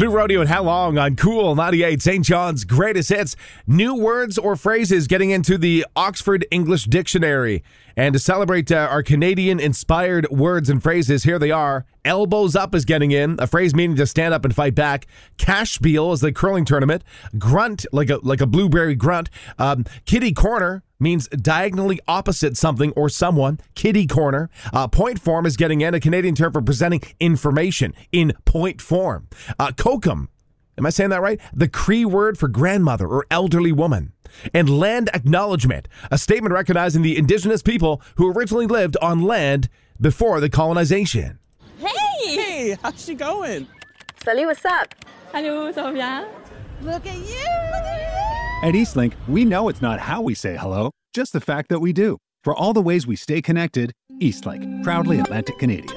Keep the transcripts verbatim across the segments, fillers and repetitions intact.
Blue Rodeo and How Long on Cool ninety-eight, Saint John's greatest hits. New words or phrases getting into the Oxford English Dictionary. And to celebrate uh, our Canadian-inspired words and phrases, here they are. Elbows up is getting in, a phrase meaning to stand up and fight back. Cash spiel is the curling tournament. Grunt, like a like a blueberry grunt. Um, kitty corner means diagonally opposite something or someone. Kitty corner. Uh, point form is getting in, a Canadian term for presenting information in point form. Uh, kokum, am I saying that right? The Cree word for grandmother or elderly woman. And land acknowledgement, a statement recognizing the indigenous people who originally lived on land before the colonization. Hey! Hey, how's she going? Salut, what's up? Hello, ça va bien? Look at you! Look at you! At Eastlink, we know it's not how we say hello, just the fact that we do. For all the ways we stay connected, Eastlink, proudly Atlantic Canadian.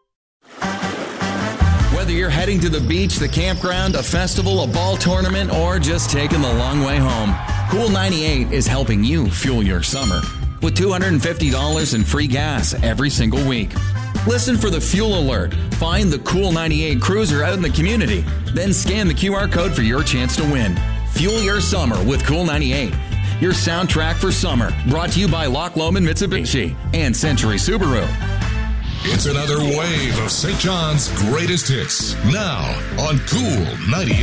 Whether you're heading to the beach, the campground, a festival, a ball tournament, or just taking the long way home, Cool ninety-eight is helping you fuel your summer with two hundred fifty dollars in free gas every single week. Listen for the fuel alert. Find the Cool ninety-eight cruiser out in the community. Then scan the Q R code for your chance to win. Fuel your summer with Cool ninety-eight. Your soundtrack for summer. Brought to you by Loch Lomond Mitsubishi and Century Subaru. It's another wave of Saint John's greatest hits. Now on Cool ninety-eight.